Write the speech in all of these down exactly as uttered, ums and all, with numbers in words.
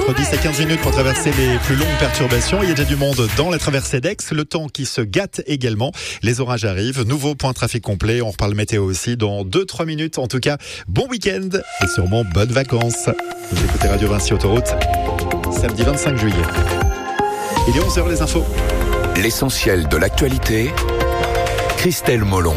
entre dix et quinze minutes pour traverser les plus longues perturbations. Il y a déjà du monde dans la traversée d'Aix. Le temps qui se gâte également. Les orages arrivent. Nouveau point de trafic complet. On reparle météo aussi dans deux trois minutes. En tout cas, bon week-end et sûrement bonnes vacances. Vous écoutez Radio Vinci Autoroute. Samedi vingt-cinq juillet. Il est onze heures, les infos. L'essentiel de l'actualité. Christelle Molon.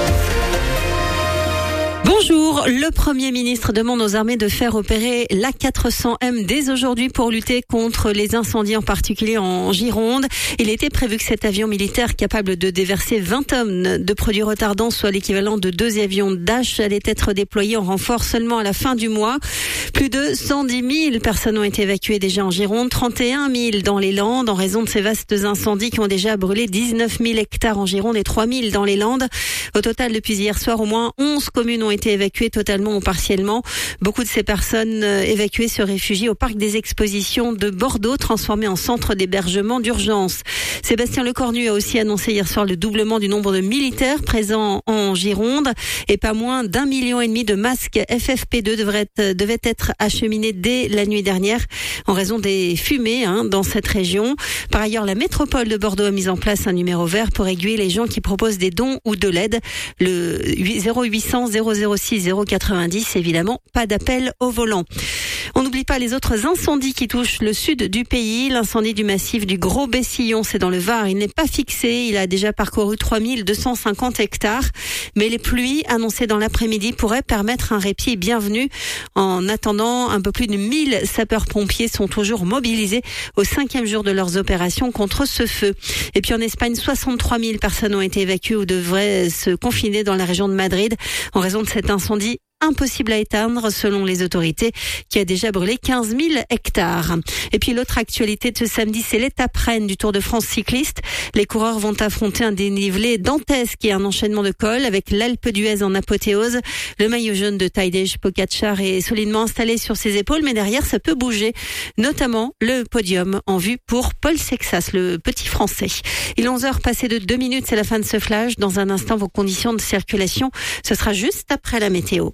Bonjour, le Premier ministre demande aux armées de faire opérer l'A quatre cents M dès aujourd'hui pour lutter contre les incendies, en particulier en Gironde. Il était prévu que cet avion militaire capable de déverser vingt tonnes de produits retardants, soit l'équivalent de deux avions Dash, allait être déployé en renfort seulement à la fin du mois. Plus de cent dix mille personnes ont été évacuées déjà en Gironde, trente et un mille dans les Landes, en raison de ces vastes incendies qui ont déjà brûlé dix-neuf mille hectares en Gironde et trois mille dans les Landes. Au total, depuis hier soir, au moins onze communes ont été évacuées totalement ou partiellement. Beaucoup de ces personnes évacuées se réfugient au parc des expositions de Bordeaux, transformé en centre d'hébergement d'urgence. Sébastien Lecornu a aussi annoncé hier soir le doublement du nombre de militaires présents en Gironde, et pas moins d'un million et demi de masques F F P deux devraient être, devaient être acheminés dès la nuit dernière en raison des fumées hein, dans cette région. Par ailleurs, la métropole de Bordeaux a mis en place un numéro vert pour aiguiller les gens qui proposent des dons ou de l'aide. Le zéro huit cents zéro zéro six zéro quatre-vingt-dix, évidemment, pas d'appel au volant. On n'oublie pas les autres incendies qui touchent le sud du pays. L'incendie du massif du Gros Bessillon, c'est dans le Var. Il n'est pas fixé. Il a déjà parcouru trois mille deux cent cinquante hectares. Mais les pluies annoncées dans l'après-midi pourraient permettre un répit bienvenu. En attendant, un peu plus de mille sapeurs-pompiers sont toujours mobilisés au cinquième jour de leurs opérations contre ce feu. Et puis en Espagne, soixante-trois mille personnes ont été évacuées ou devraient se confiner dans la région de Madrid en raison de cet incendie impossible à éteindre selon les autorités, qui a déjà brûlé quinze mille hectares. Et puis l'autre actualité de ce samedi, c'est l'étape reine du Tour de France cycliste. Les coureurs vont affronter un dénivelé dantesque et un enchaînement de cols avec l'Alpe d'Huez en apothéose. Le maillot jaune de Tadej Pogačar est solidement installé sur ses épaules, mais derrière ça peut bouger, notamment le podium en vue pour Paul Sexas, le petit français. Il est onze heures passées de deux minutes, c'est la fin de ce flash. Dans un instant, vos conditions de circulation, ce sera juste après la météo.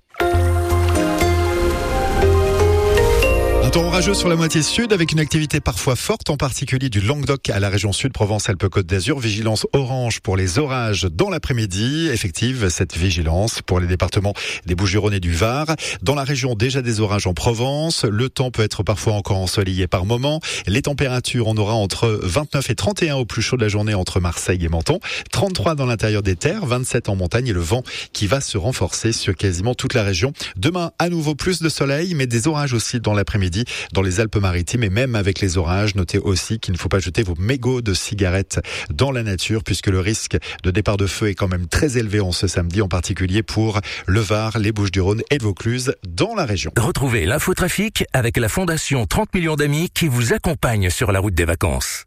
Un temps orageux sur la moitié sud avec une activité parfois forte, en particulier du Languedoc à la région sud, Provence-Alpes-Côte d'Azur. Vigilance orange pour les orages dans l'après-midi. Effective cette vigilance pour les départements des Bouches-du-Rhône et du Var. Dans la région, déjà des orages en Provence. Le temps peut être parfois encore ensoleillé par moments. Les températures, on aura entre vingt-neuf et trente et un au plus chaud de la journée entre Marseille et Menton. trente-trois dans l'intérieur des terres, vingt-sept en montagne et le vent qui va se renforcer sur quasiment toute la région. Demain, à nouveau plus de soleil, mais des orages aussi dans l'après-midi dans les Alpes-Maritimes. Et même avec les orages, notez aussi qu'il ne faut pas jeter vos mégots de cigarettes dans la nature, puisque le risque de départ de feu est quand même très élevé en ce samedi, en particulier pour le Var, les Bouches-du-Rhône et le Vaucluse dans la région. Retrouvez l'infotrafic avec la Fondation trente millions d'amis qui vous accompagne sur la route des vacances.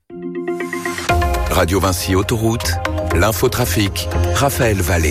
Radio Vinci Autoroute, l'infotrafic, Raphaël Vallée.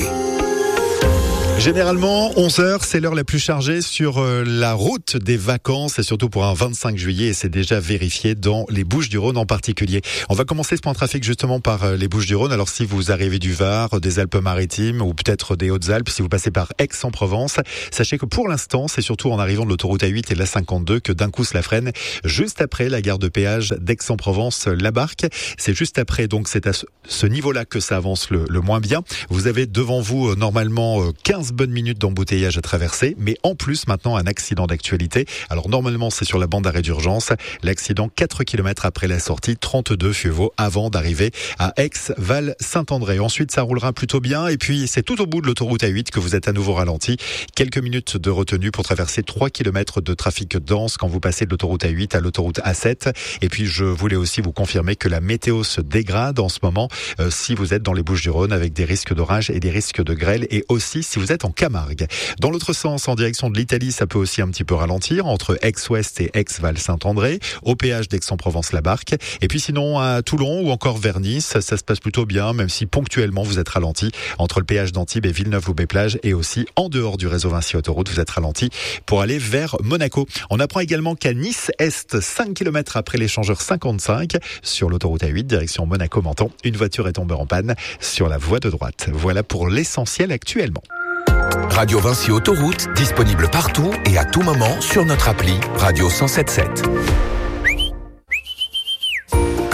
Généralement, onze heures, c'est l'heure la plus chargée sur la route des vacances et surtout pour un vingt-cinq juillet, et c'est déjà vérifié dans les Bouches-du-Rhône en particulier. On va commencer ce point de trafic justement par les Bouches-du-Rhône. Alors si vous arrivez du Var, des Alpes-Maritimes ou peut-être des Hautes-Alpes, si vous passez par Aix-en-Provence, sachez que pour l'instant, c'est surtout en arrivant de l'autoroute A huit et de la cinquante-deux que d'un coup cela freine juste après la gare de péage d'Aix-en-Provence-La Barque. C'est juste après, donc c'est à ce niveau-là que ça avance le, le moins bien. Vous avez devant vous normalement quinze bonnes minutes d'embouteillage à traverser, mais en plus maintenant un accident d'actualité. Alors normalement c'est sur la bande d'arrêt d'urgence. L'accident quatre kilomètres après la sortie, trente-deux Fievaux, avant d'arriver à Aix-Val-Saint-André. Ensuite ça roulera plutôt bien et puis c'est tout au bout de l'autoroute A huit que vous êtes à nouveau ralenti. Quelques minutes de retenue pour traverser trois kilomètres de trafic dense quand vous passez de l'autoroute A huit à l'autoroute A sept. Et puis je voulais aussi vous confirmer que la météo se dégrade en ce moment euh, si vous êtes dans les Bouches-du-Rhône avec des risques d'orage et des risques de grêle, et aussi si vous êtes en Camargue. Dans l'autre sens, en direction de l'Italie, ça peut aussi un petit peu ralentir entre Aix-Ouest et Aix-Val-Saint-André, au péage d'Aix-en-Provence-La Barque. Et puis sinon, à Toulon ou encore vers Nice, ça se passe plutôt bien, même si ponctuellement vous êtes ralenti entre le péage d'Antibes et Villeneuve-Loubet-Plage, et aussi en dehors du réseau Vinci Autoroute, vous êtes ralenti pour aller vers Monaco. On apprend également qu'à Nice-Est, cinq kilomètres après l'échangeur cinquante-cinq, sur l'autoroute A huit, direction Monaco-Menton, une voiture est tombée en panne sur la voie de droite. Voilà pour l'essentiel actuellement. Radio Vinci Autoroute, disponible partout et à tout moment sur notre appli Radio cent soixante-dix-sept.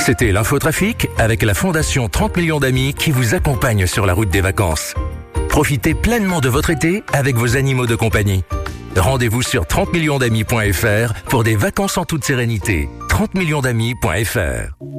C'était l'infotrafic avec la Fondation trente millions d'amis qui vous accompagne sur la route des vacances. Profitez pleinement de votre été avec vos animaux de compagnie. Rendez-vous sur trente millions d'amis point f r pour des vacances en toute sérénité. trente millions d'amis point f r